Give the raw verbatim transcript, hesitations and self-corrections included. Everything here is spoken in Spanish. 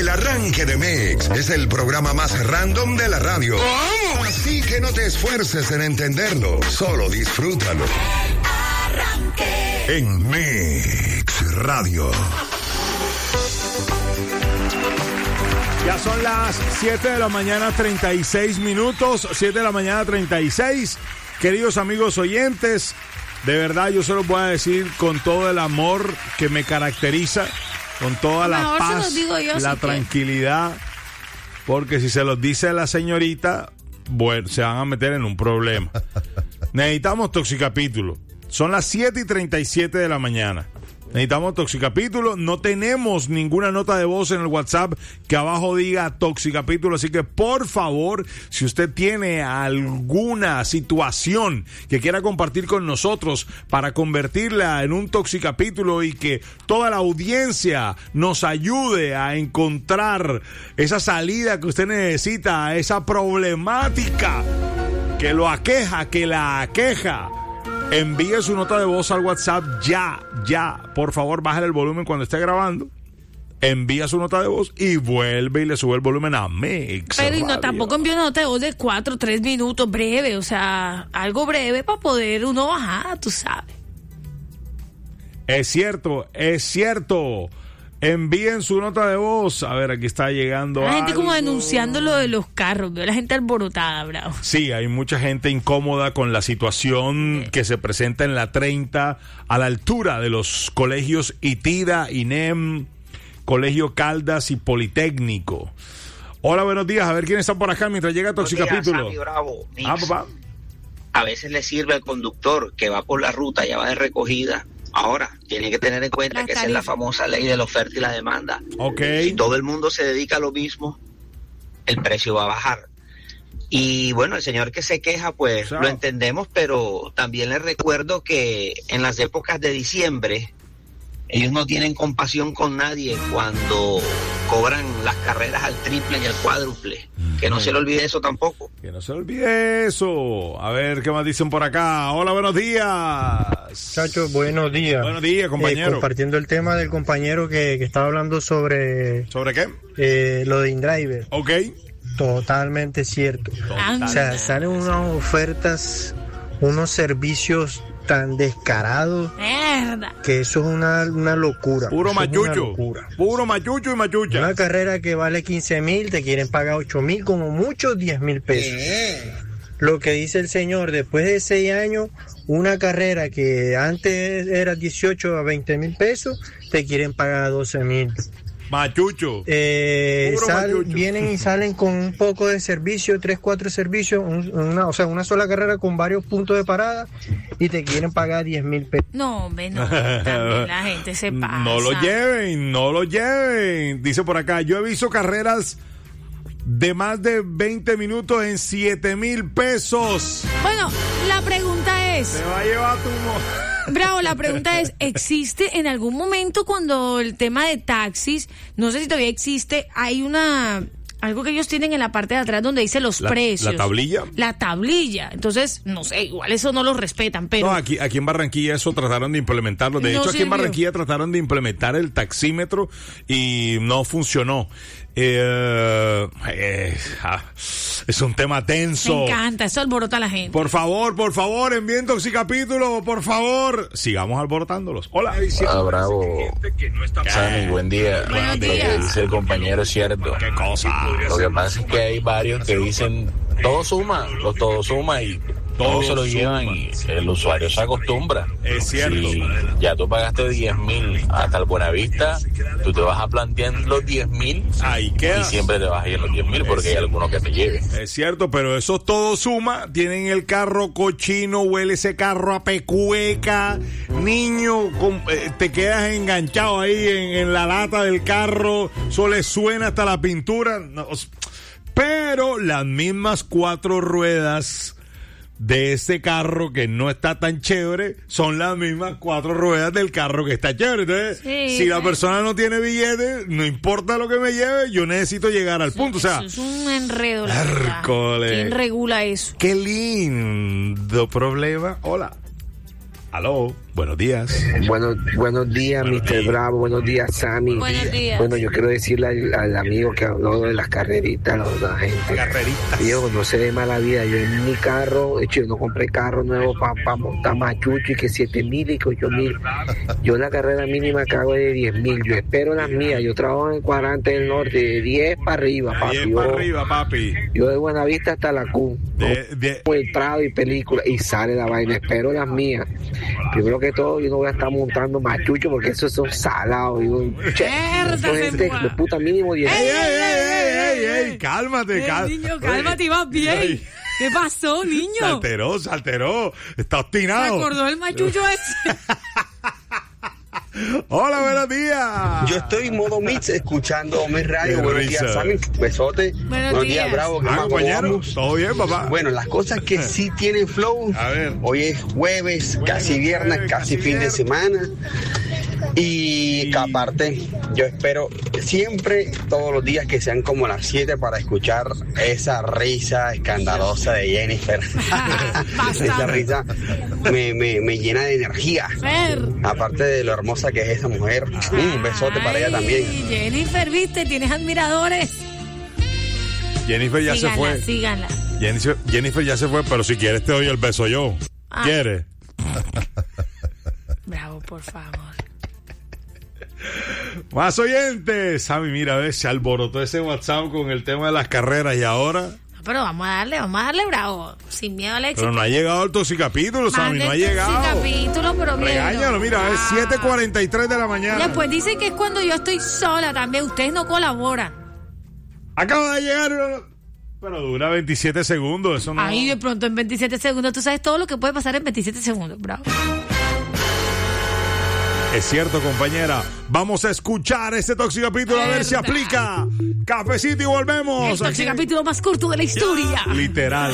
El Arranque de Mix es el programa más random de la radio. ¿Cómo? Así que no te esfuerces en entenderlo, solo disfrútalo. El Arranque en Mix Radio. Ya son las siete de la mañana, treinta y seis minutos, siete de la mañana, treinta y seis. Queridos amigos oyentes, de verdad yo se los voy a decir con todo el amor que me caracteriza, con toda la paz, la tranquilidad, porque si se los dice la señorita, bueno, se van a meter en un problema. Necesitamos Toxicapítulo. Son las siete y treinta y siete de la mañana. Necesitamos Toxicapítulo. No tenemos ninguna nota de voz en el WhatsApp que abajo diga Toxicapítulo. Así que, por favor, si usted tiene alguna situación que quiera compartir con nosotros para convertirla en un Toxicapítulo y que toda la audiencia nos ayude a encontrar esa salida que usted necesita a esa problemática que lo aqueja, que la aqueja, envíe su nota de voz al WhatsApp ya, ya. Por favor, bájale el volumen cuando esté grabando. Envía su nota de voz y vuelve y le sube el volumen a Mix. Pero y no, tampoco envío una nota de voz de cuatro, tres minutos, breve. O sea, algo breve para poder uno bajar, tú sabes. Es cierto, es cierto. Envíen su nota de voz. A ver, aquí está llegando la gente algo. Como denunciando lo de los carros. Veo la gente alborotada, bravo. Sí, hay mucha gente incómoda con la situación que se presenta en la treinta a la altura de los colegios ITIDA, INEM, Colegio Caldas y Politécnico. Hola, buenos días. A ver quién está por acá mientras llega Toxicapítulo. Sammy Bravo, ah, papá. A veces le sirve al conductor que va por la ruta, ya va de recogida. Ahora, tiene que tener en cuenta que esa es la famosa ley de la oferta y la demanda. Okay. Si todo el mundo se dedica a lo mismo, el precio va a bajar. Y bueno, el señor que se queja, pues Chao. Lo entendemos, pero también le recuerdo que en las épocas de diciembre, ellos no tienen compasión con nadie cuando cobran las carreras al triple y al cuádruple. Que no se le olvide eso tampoco. Que no se le olvide eso. A ver, ¿qué más dicen por acá? Hola, buenos días. Muchachos, buenos días. Buenos días, compañero. Eh, compartiendo el tema del compañero que, que estaba hablando sobre... ¿Sobre qué? Eh, lo de InDriver. Ok. Totalmente cierto. Totalmente. O sea, salen unas ofertas, unos servicios tan descarados. Mierda. Que eso es una, una locura. Puro machucho. Locura. Puro machucho y machucha. Una carrera que vale quince mil, te quieren pagar ocho mil, como mucho diez mil pesos. ¿Qué? Lo que dice el señor, después de seis años, una carrera que antes era dieciocho a veinte mil pesos, te quieren pagar doce mil. Machucho. Eh, sal, machucho. Vienen y salen con un poco de servicio, tres, cuatro servicios, un, una, o sea, una sola carrera con varios puntos de parada y te quieren pagar diez mil pesos. No, hombre, no. También la gente se pasa. No lo lleven, no lo lleven. Dice por acá, yo he visto carreras de más de veinte minutos en siete mil pesos. Bueno, la pregunta es... Se va a llevar tu... Bravo, la pregunta es, ¿existe en algún momento cuando el tema de taxis, no sé si todavía existe, hay una... algo que ellos tienen en la parte de atrás donde dice los la, precios? ¿La tablilla? La tablilla. Entonces, no sé, igual eso no lo respetan, pero... No, aquí, aquí en Barranquilla eso trataron de implementarlo. De no hecho, aquí sirvió. en Barranquilla trataron de implementar el taxímetro y no funcionó. Eh, eh, ah, es un tema tenso. Me encanta, eso alborota a la gente. Por favor, por favor, envíen Toxicapítulo, por favor. Sigamos alborotándolos. Hola. Ah, bravo. Sammy, buen día. Buenos Lo que días. dice el compañero es cierto. ¿Qué cosa? Lo que pasa es que hay varios que dicen todo suma, los todo suma y Todo todos se lo suma. llevan y el usuario se acostumbra. Es cierto. Si ya tú pagaste diez mil hasta el Buenavista, tú te vas a plantear los diez mil Ahí queda. y siempre te vas a ir en los diez mil porque hay alguno que te lleve. Es cierto, pero eso todo suma. Tienen el carro cochino, huele ese carro a pecueca. Niño, con- eh, te quedas enganchado ahí en, en la lata del carro. Eso le suena hasta la pintura. No, s- pero las mismas cuatro ruedas de ese carro que no está tan chévere son las mismas cuatro ruedas del carro que está chévere. Entonces, Sí, si la sí. persona no tiene billete, no importa lo que me lleve, yo necesito llegar al punto. O sea, Eso es un enredo, la verdad. Hércole. ¿Quién regula eso? qué lindo problema. Hola. Aló. Buenos días. Bueno, buenos días, Buenos mister días. Bravo. Buenos días, Sammy. Buenos días. Bueno, yo quiero decirle al, al amigo que habló de las carreritas, la, la gente. Carreritas. Yo no sé de mala vida. Yo en mi carro, de hecho, yo no compré carro nuevo para pa montar machucho y que siete mil y que ocho mil. Yo la carrera mínima que hago es de diez mil. Yo espero las mías. Yo trabajo en el cuadrante del norte de diez para arriba, papi. Bien Yo, para arriba, papi. yo de Buenavista hasta la Q. De- de- Como el Prado y película. Y sale la vaina. Espero las mías. Primero que todo, yo no voy a estar montando machucho porque esos son salados. Digo, che, Mierda, esa gente se de puta mínimo diez. ¡Ey, ey, ey, ey, ey! Cálmate, Eh, cálmate. niño, cálmate y vas bien. Ay. ¿Qué pasó, Se niño? alteró, se alteró. Está ¿Se obstinado. acordó el machucho ese? Hola, buenos días. Yo estoy en modo mix escuchando mi radio. Qué Buenos risa. días, Sammy. Besote. Buenos días. Bravo. ¿Qué Ah, más, cómo compañero, vamos? todo bien, papá. Bueno, las cosas que sí tienen flow. A ver. Hoy es jueves, casi viernes, jueves, casi casi fin de viernes. semana. Y Y- que aparte, yo espero siempre, todos los días, que sean como las siete para escuchar esa risa escandalosa de Jennifer. Bastante. Esa risa me, me, me llena de energía. Fer. Aparte de lo hermosa que es esa mujer. Un besote para ella también. Ay, Jennifer, viste, tienes admiradores. Jennifer ya síganla, se fue. síganla. Jennifer, Jennifer ya se fue, pero si quieres te doy el beso yo. Ah. ¿Quieres? Bravo, por favor. Más oyentes. Sammy, mira, a ver, se alborotó ese WhatsApp con el tema de las carreras y ahora. No, pero vamos a darle, vamos a darle bravo. Sin miedo al éxito. Pero no ha llegado el toxicapítulo, Sammy, no ha Manden llegado. capítulo, pero mira. Regáñalo, mira, es siete cuarenta y tres de la mañana. Después dicen que es cuando yo estoy sola también. Ustedes no colaboran. Acaba de llegar. Pero dura veintisiete segundos, eso no. Ahí de pronto en veintisiete segundos. Tú sabes todo lo que puede pasar en veintisiete segundos. Bravo. Es cierto, compañera. Vamos a escuchar este toxicapítulo a ver si Verdad. aplica. Cafecito y volvemos. El Aquí- capítulo más corto de la historia. Literal.